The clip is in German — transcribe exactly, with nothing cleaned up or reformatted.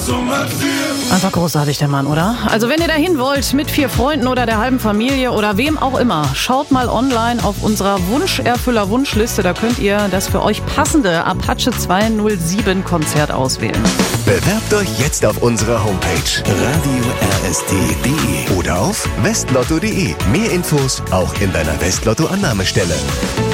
Einfach großartig, der Mann, oder? Also wenn ihr dahin wollt, mit vier Freunden oder der halben Familie oder wem auch immer, schaut mal online auf unserer Wunscherfüller-Wunschliste. Da könnt ihr das für euch passende Apache zweihundertsieben Konzert auswählen. Bewerbt euch jetzt auf unserer Homepage radio r s t punkt d e oder auf westlotto punkt d e. Mehr Infos auch in deiner Westlotto-Annahmestelle.